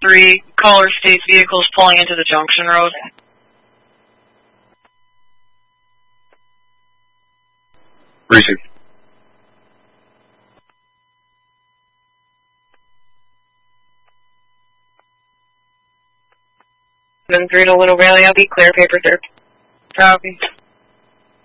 3, caller states vehicles pulling into the junction road. Receive. 7-3 to Little Valley, I'll be clear, paper third. Copy.